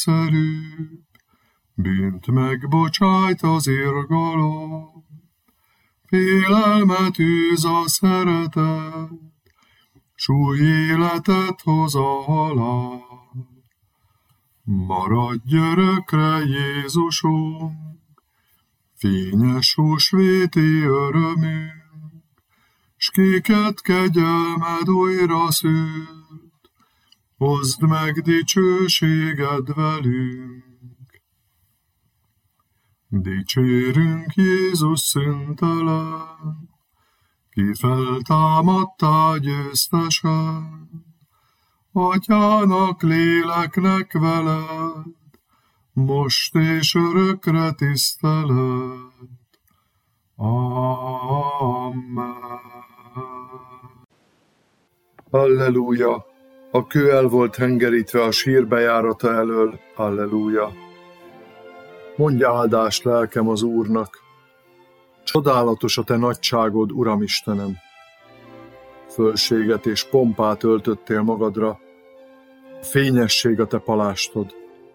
legegyszerűbb, bűnt megbocsájt az irgalom, félelmet űz a szeretet, súly életet hoz a halál. Maradj örökre, Jézusunk, fényes húsvéti örömünk, s kiket kegyelmed újra szült, hozd meg dicsőséged velünk. Dicsérünk Jézus szüntelen, ki feltámadtál győztesen, Atyának, léleknek veled, most és örökre tisztelet. Amen. Halleluja! A kő el volt hengerítve a sír bejárata elől. Halleluja! Mondj áldást, lelkem, az Úrnak! Csodálatos a te nagyságod, Uram Istenem! Fölséget és pompát öltöttél magadra, fényesség a te palástod.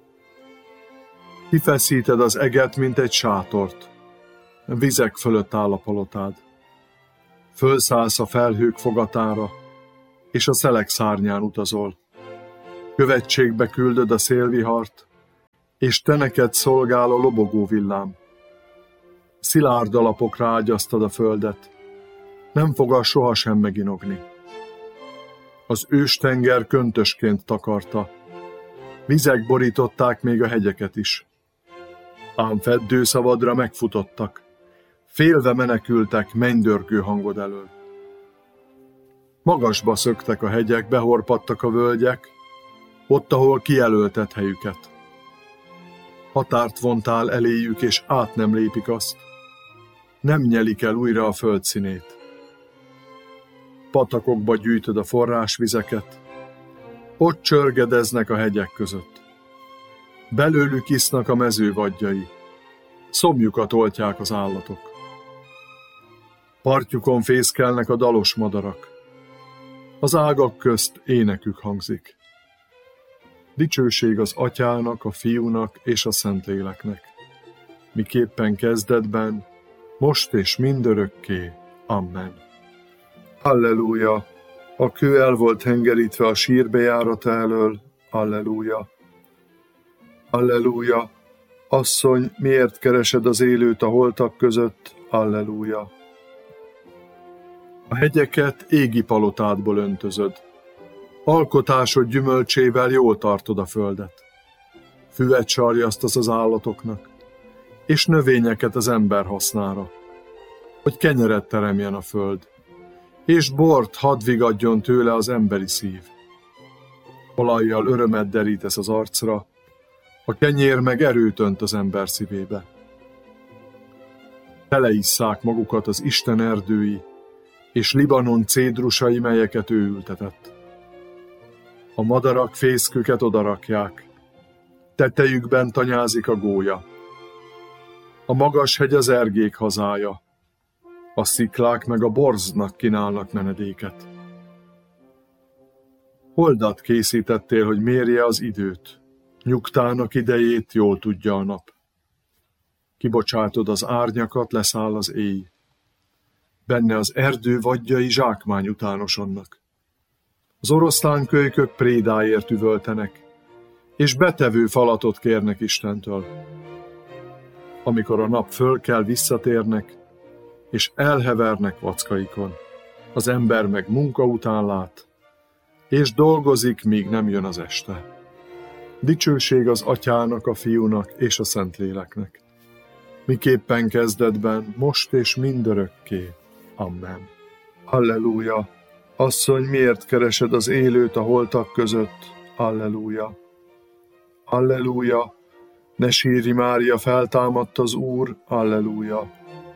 Kifeszíted az eget, mint egy sátort, vizek fölött áll a palotád. Fölszállsz a felhők fogatára, és a szelek szárnyán utazol. Követségbe küldöd a szélvihart, és te neked szolgál a lobogó villám. Szilárd alapokra ágyaztad a földet, nem fog sohasem meginogni. Az őstenger köntösként takarta, vizek borították még a hegyeket is. Ám feddőszavadra megfutottak, félve menekültek mennydörgő hangod elől. Magasba szöktek a hegyek, behorpadtak a völgyek, ott, ahol kijelölted helyüket. Határt vontál eléjük, és át nem lépik azt, nem nyelik el újra a föld színét. Patakokba gyűjtöd a forrásvizeket, ott csörgedeznek a hegyek között. Belőlük isznak a mező vadjai, szomjukat oltják az állatok. Partjukon fészkelnek a dalos madarak, az ágak közt énekük hangzik. Dicsőség az Atyának, a Fiúnak és a Szentléleknek, miképpen kezdetben, most és mindörökké. Amen. Halleluja! A kő el volt hengerítve a sír bejárata elől. Halleluja! Halleluja! Asszony, miért keresed az élőt a holtak között? Halleluja! A hegyeket égi palotádból öntözöd. Alkotásod gyümölcsével jól tartod a földet. Füvet sarjasztasz az állatoknak, és növényeket az ember hasznára, hogy kenyeret teremjen a föld, és bort hadd vigadjon tőle az emberi szív. Olajjal örömet derítesz az arcra, a kenyér meg erőt önt az ember szívébe. Teleisszák magukat az Isten erdői, és Libanon cédrusai, melyeket ő ültetett. A madarak fészküket odarakják, tetejükben tanyázik a gólya. A magas hegy az ergék hazája, a sziklák meg a borznak kínálnak menedéket. Holdat készítettél, hogy mérje az időt, nyugtának idejét jól tudja a nap. Kibocsátod az árnyakat, leszáll az éj. Benne az erdő vadjai zsákmány utánosodnak. Az oroszlánkölykök prédáért üvöltenek, és betevő falatot kérnek Istentől. Amikor a nap fölkel, visszatérnek, és elhevernek vackaikon. Az ember meg munka után lát, és dolgozik, míg nem jön az este. Dicsőség az Atyának, a Fiúnak és a Szentléleknek, miképpen kezdetben, most és mindörökké. Amen. Halleluja! Asszony, miért keresed az élőt a holtak között? Halleluja! Halleluja! Ne sírj, Mária, feltámadt az Úr! Halleluja!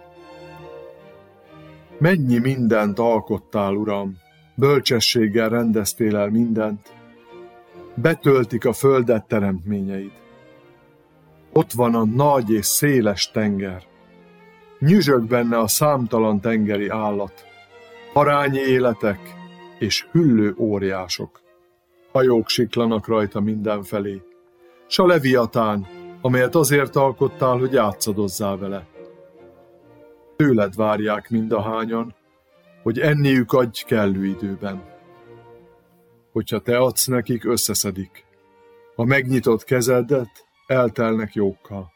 Mennyi mindent alkottál, Uram! Bölcsességgel rendeztél el mindent. Betöltik a földet teremtményeid. Ott van a nagy és széles tenger. Nyüzsög benne a számtalan tengeri állat, parányi életek és hüllő óriások. Hajók siklanak rajta mindenfelé, s a Leviatán, amelyet azért alkottál, hogy játszadozzál vele. Tőled várják mindahányan, hogy enniük adj kellő időben. Hogyha te adsz nekik, összeszedik. Ha megnyitott kezedet, eltelnek jókkal.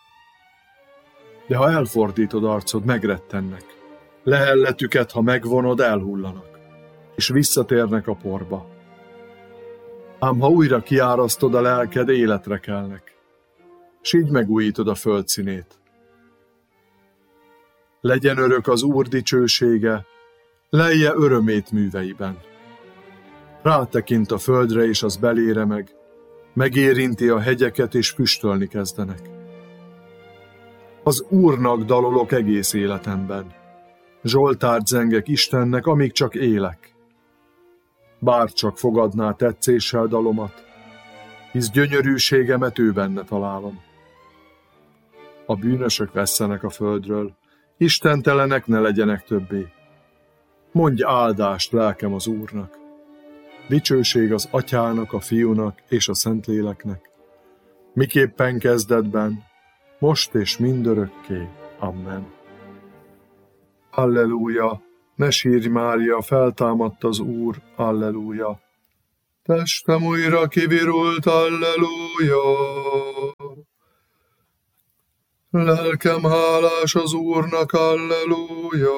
De ha elfordítod arcod, megrettennek. Lehelletüket, ha megvonod, elhullanak, és visszatérnek a porba. Ám ha újra kiárasztod a lelked, életre kelnek, s így megújítod a föld színét. Legyen örök az Úr dicsősége, lelje örömét műveiben. Rátekint a földre, és az belére megérinti a hegyeket, és füstölni kezdenek. Az Úrnak dalolok egész életemben, zsoltárt zengek Istennek, amíg csak élek. Bár csak fogadná tetszéssel dalomat, hisz gyönyörűségemet ő benne találom. A bűnösök vesszenek a földről, istentelenek ne legyenek többé. Mondj áldást, lelkem, az Úrnak. Dicsőség az Atyának, a Fiúnak és a Szentléleknek, miképpen kezdetben, most és mindörökké. Amen. Alleluja! Ne sírj, Mária, feltámadt az Úr. Alleluja! Testem újra kivirult. Alleluja! Lelkem hálás az Úrnak. Alleluja!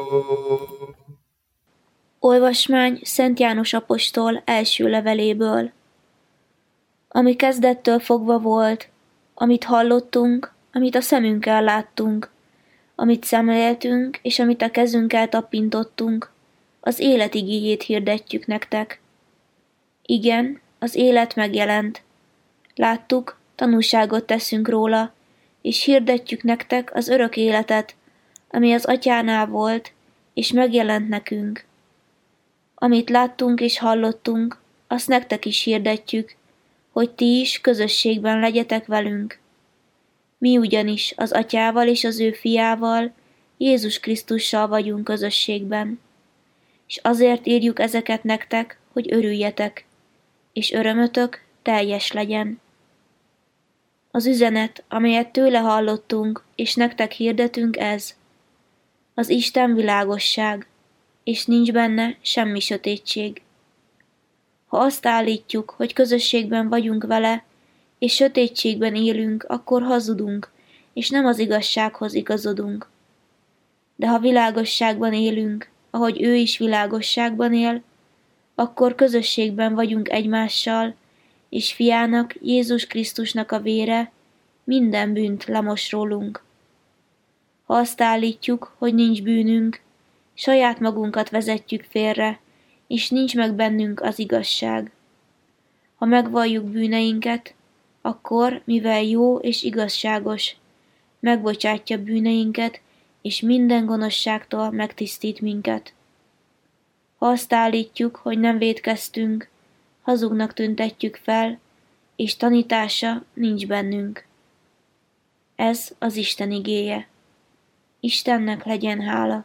Olvasmány Szent János apostol első leveléből. Ami kezdettől fogva volt, amit hallottunk, amit a szemünkkel láttunk, amit szemléltünk, és amit a kezünkkel tappintottunk, az élet igéjét hirdetjük nektek. Igen, az élet megjelent. Láttuk, tanúságot teszünk róla, és hirdetjük nektek az örök életet, ami az Atyánál volt, és megjelent nekünk. Amit láttunk és hallottunk, azt nektek is hirdetjük, hogy ti is közösségben legyetek velünk. Mi ugyanis az Atyával és az ő fiával, Jézus Krisztussal vagyunk közösségben. És azért írjuk ezeket nektek, hogy örüljetek, és örömötök teljes legyen. Az üzenet, amelyet tőle hallottunk, és nektek hirdetünk, ez. Az Isten világosság, és nincs benne semmi sötétség. Ha azt állítjuk, hogy közösségben vagyunk vele, és sötétségben élünk, akkor hazudunk, és nem az igazsághoz igazodunk. De ha világosságban élünk, ahogy ő is világosságban él, akkor közösségben vagyunk egymással, és fiának, Jézus Krisztusnak a vére minden bűnt lemos rólunk. Ha azt állítjuk, hogy nincs bűnünk, saját magunkat vezetjük félre, és nincs meg bennünk az igazság. Ha megvalljuk bűneinket, akkor, mivel jó és igazságos, megbocsátja bűneinket, és minden gonoszságtól megtisztít minket. Ha azt állítjuk, hogy nem vétkeztünk, hazugnak tüntetjük fel, és tanítása nincs bennünk. Ez az Isten igéje. Istennek legyen hála.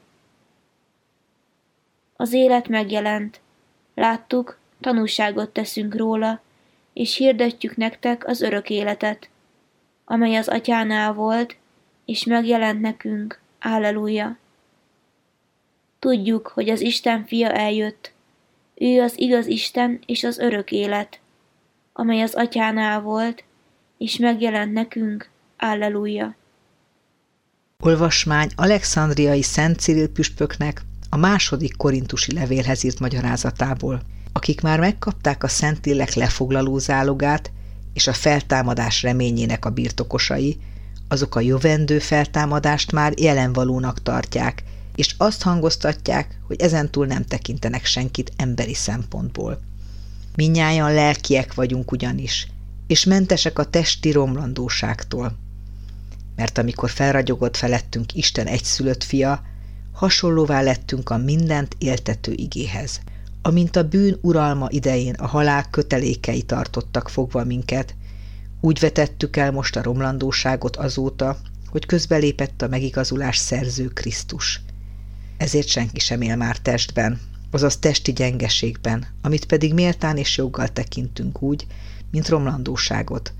Az élet megjelent. Láttuk, tanúságot teszünk róla, és hirdetjük nektek az örök életet, amely az Atyánál volt, és megjelent nekünk. Alleluja! Tudjuk, hogy az Isten fia eljött. Ő az igaz Isten és az örök élet, amely az Atyánál volt, és megjelent nekünk. Alleluja! Olvasmány Alexandriai Szent Cirill püspöknek a második korintusi levélhez írt magyarázatából. Akik már megkapták a Szentlélek lefoglaló zálogát és a feltámadás reményének a birtokosai, azok a jövendő feltámadást már jelenvalónak tartják, és azt hangoztatják, hogy ezentúl nem tekintenek senkit emberi szempontból. Mindnyájan lelkiek vagyunk ugyanis, és mentesek a testi romlandóságtól. Mert amikor felragyogott felettünk Isten egyszülött fia, hasonlóvá lettünk a mindent éltető igéhez. Amint a bűn uralma idején a halál kötelékei tartottak fogva minket, úgy vetettük el most a romlandóságot azóta, hogy közbelépett a megigazulás szerző Krisztus. Ezért senki sem él már testben, azaz testi gyengeségben, amit pedig méltán és joggal tekintünk úgy, mint romlandóságot.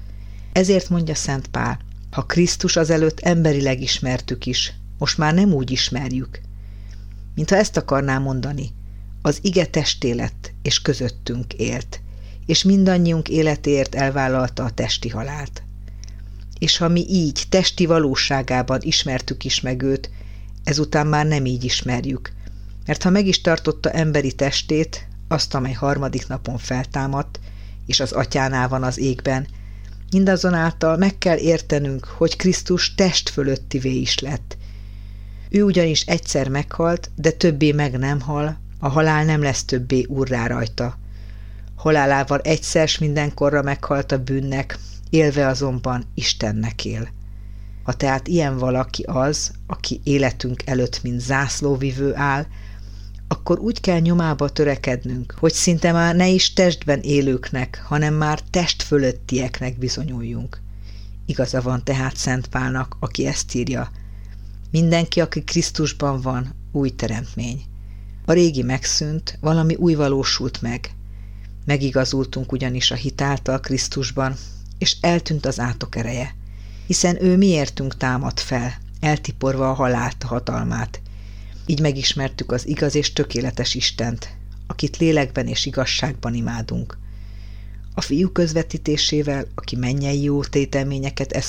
Ezért mondja Szent Pál, ha Krisztus azelőtt emberileg ismertük is, most már nem úgy ismerjük. Mintha ezt akarná mondani, az ige testé lett, és közöttünk élt, és mindannyiunk életéért elvállalta a testi halált. És ha mi így, testi valóságában ismertük is meg őt, ezután már nem így ismerjük, mert ha meg is tartotta emberi testét, azt, amely harmadik napon feltámadt, és az atyánál van az égben, mindazonáltal meg kell értenünk, hogy Krisztus test fölöttivé is lett. Ő ugyanis egyszer meghalt, de többé meg nem hal, a halál nem lesz többé urrá rajta. Halálával egyszer s mindenkorra meghalt a bűnnek, élve azonban Istennek él. Ha tehát ilyen valaki az, aki életünk előtt mint zászlóvivő áll, akkor úgy kell nyomába törekednünk, hogy szinte már ne is testben élőknek, hanem már test fölöttieknek bizonyuljunk. Igaza van tehát Szent Pálnak, aki ezt írja. Mindenki, aki Krisztusban van, új teremtmény. A régi megszűnt, valami új valósult meg. Megigazultunk ugyanis a hit által Krisztusban, és eltűnt az átok ereje, hiszen ő miértünk támad fel, eltiporva a halált, a hatalmát. Így megismertük az igaz és tökéletes Istent, akit lélekben és igazságban imádunk. A Fiú közvetítésével, aki mennyei jó tételményeket